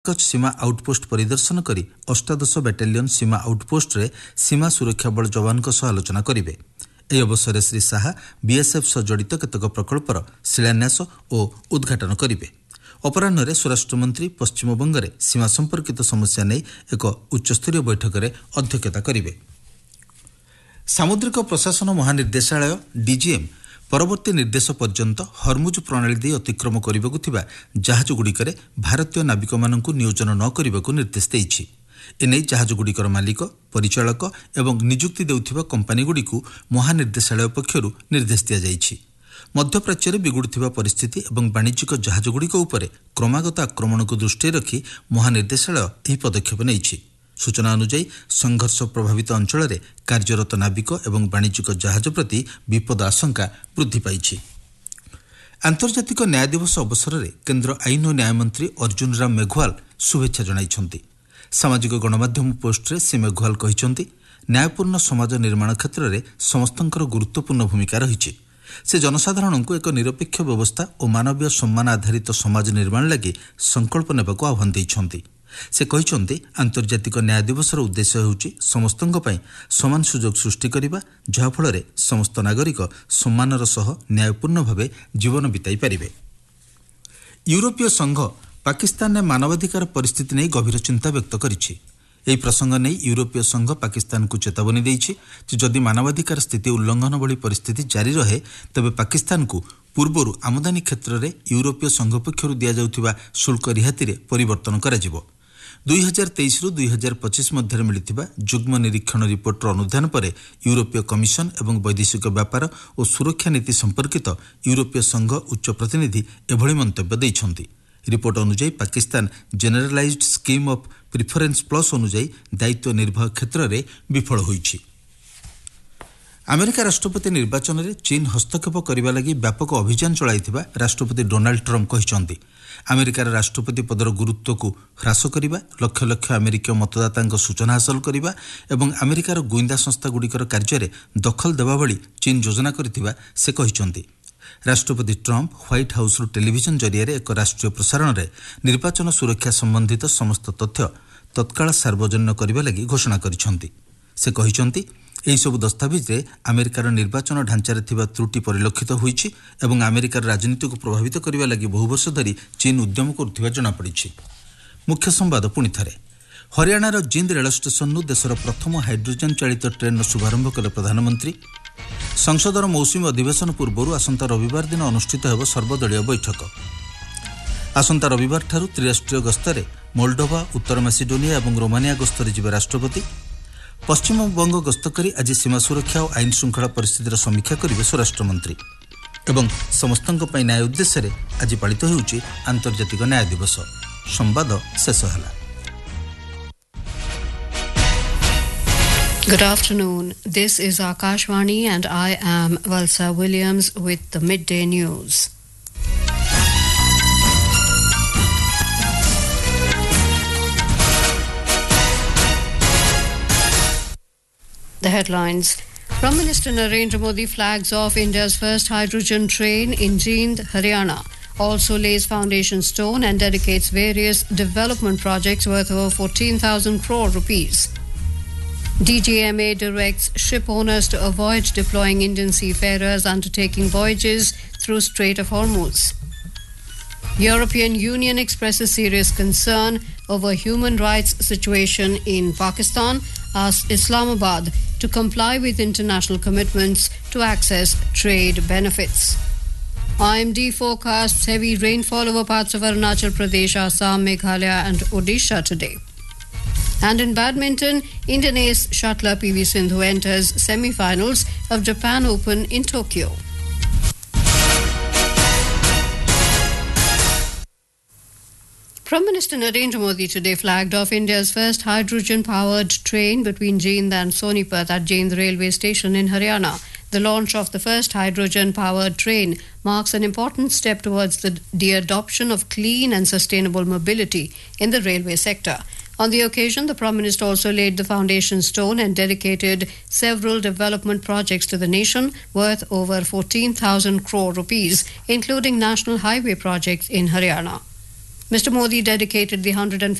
कच्छ सीमा outpost परिदर्शन करी 18 battalion सीमा outpost रे सीमा सुरक्षा बल जवान सह आलोचना करिवे। ए अवसर में श्री शाह बीएसएफ सह जड़ित केतक प्रकल्पर शिलान्यास और उद्घाटन करिवे। अपराह्न स्वराष्ट्र मंत्री पश्चिमबंग में सीमा संपर्कित समस्या नहीं एक उच्चस्तरीय बैठक में अध्यक्षता करिवे। सामुद्रिक प्रशासन महानिर्देशालय डीजीएम परवर्ती निर्देश पर्यंत हरमुज प्रणाली दे अतिक्रम करबाकू थिबा जहाजगुड़िकरे भारतीय नाविकमानंकु नियोजन न करबाकू निर्देश देइछि। एने जहाजगुड़िकर मालिक परिचालक एवं नियुक्ति देउथिबा कंपनीगुड़िकू महानिर्देशालय पक्षरु निर्देश दिया जाइछि। मध्यप्राच्य बिगुड़ुथिबा परिस्थिति एवं वाणिज्यिक जहाजगुड़िक उपरे क्रमागत आक्रमण को दृष्टि रखी महानिर्देशालय एही पदक्षेप नेइछि। सूचना अनुसार संघर्ष प्रभावित अंचल में कार्यरत नाविक एवं वाणिज्यिक जहाज प्रति विपद आशंका वृद्धि पाई। आंतर्जातिक न्याय दिवस अवसर में केन्द्र आईन और न्याय मंत्री अर्जुन राम मेघवाल शुभेच्छा जणाइछन्ति। सामाजिक गणमाध्यम पोस्ट रे श्री मेघवाल कहिछन्ति न्यायपूर्ण समाज निर्माण क्षेत्र में समस्तंकर गुरुत्वपूर्ण भूमिका रही। से जनसाधारण को एक निरपेक्ष व्यवस्था और मानवीय सम्मान आधारित समाज निर्माण लगी संकल्प नेबाकू आह्वान दैछन्ति। से कहिछन्ति आंतर्जातिक न्याय दिवसर उद्देश्य हेउछि समस्तंक पई समान सुजोग सृष्टि करिबा जहा फଳରେ समस्त नागरिक सम्मानर सह न्यायपूर्ण भावे जीवन बिताई पारिबे। यूरोपीय संघ पाकिस्तान में मानवाधिकार परिस्थिति नहीं गभीर चिंता व्यक्त करिछि। एही प्रसंग नहीं यूरोपीय संघ पाकिस्तान को चेतावनी दैछि जे जदि मानवाधिकार स्थिति उल्लंघन भली परिस्थिति जारी रहे तबे पाकिस्तान को पूर्वरु आमदानी क्षेत्र में यूरोपीय संघ पक्षरु दिया जाउथिबा शुल्क रिहाती रे परिवर्तन कराजिबो। 2023 रु 2025 मध्य मिलिथिबा जुग्म निरीक्षण रिपोर्टर अनुधान पर यूरोपीय कमिशन एवं वैदेशिक व्यापार और सुरक्षा नीति संपर्कित यूरोपीय संघ उच्च प्रतिनिधि एभली मंतव्य दैछन्ति। रिपोर्ट अनुसार Pakistan जेनेरलाइज्ड scheme of preference plus अनुसार दायित्व निर्वाह क्षेत्र में विफल होइछि। अमेरिका राष्ट्रपति निर्वाचन में चीन हस्तक्षेप करने लगी व्यापक अभियान चलाइथिबा राष्ट्रपति डोनाल्ड ट्रम्प कहिसंति। अमेरिकार राष्ट्रपति पदर गुरुत्व को ह्रास करने लक्ष लक्ष अमेरिकीय मतदाता सूचना हासिल करने और अमेरिकार गुइंदा संस्था गुड़िकर कार्य दखल देवा भली चीन योजना करथिबा से कहिसंति। राष्ट्रपति ट्रम्प व्हाइट हाउस टेलीविजन जरिया एक राष्ट्रीय प्रसारण में निर्वाचन सुरक्षा संबंधित समस्त तथ्य तत्काल सार्वजनिक करने लगी घोषणा करिसंति। से कहिसंति एही सब दस्तावेज रे अमेरिकार निर्वाचन ढांचार थिबा त्रुटि परिलक्षित होईछि एवं अमेरिकार राजनीति को प्रभावित करने लगी बहु वर्ष धरी चीन उद्यम करुथिबा जଣା पड़िछि। मुख्य संवाद पुणी थरे हरियाणार जिंद रेल स्टेशन देशर प्रथम हाइड्रोजन चालित ट्रेन शुभारंभ कले प्रधानमंत्री। संसदर मौसुमी अधिवेशन पूर्व आसंता रविवार दिन अनुष्ठित हेब सर्वदलीय बैठक। आसंता रविवार ठारू त्रिराष्ट्रीय गस्तरे मोल्डोवा उत्तर मैसिडोनिया और रोमानिया गस्तरे जिबे राष्ट्रपति। पश्चिमबंग गस्त करी आज सीमा सुरक्षा और आईन श्रृंखला परिस्थितिर समीक्षा करिवे स्वराष्ट्र मंत्री एवं समस्तंक पई न्याय उद्देश्य आज पालित हेउछि आंतर्जातिक न्याय दिवस। संवाद शेष हला। Good afternoon. This is Akashvani and I am Valsa Williams with the midday news. The headlines. Prime Minister Narendra Modi flags off India's first hydrogen train in Jind, Haryana. Also lays foundation stone and dedicates various development projects worth over 14,000 crore rupees. DGMA directs ship owners to avoid deploying Indian seafarers undertaking voyages through Strait of Hormuz. European Union expresses serious concern over human rights situation in Pakistan, asks Islamabad to comply with international commitments to access trade benefits. IMD forecasts heavy rainfall over parts of Arunachal Pradesh, Assam, Meghalaya and Odisha today. And in badminton, Indian ace shuttler PV Sindhu enters semi-finals of Japan Open in Tokyo. Prime Minister Narendra Modi today flagged off India's first hydrogen-powered train between Jind and Sonipat at Jind railway station in Haryana. The launch of the first hydrogen-powered train marks an important step towards the adoption of clean and sustainable mobility in the railway sector. On the occasion, the Prime Minister also laid the foundation stone and dedicated several development projects to the nation worth over 14,000 crore rupees, including national highway projects in Haryana. Mr. Modi dedicated the 150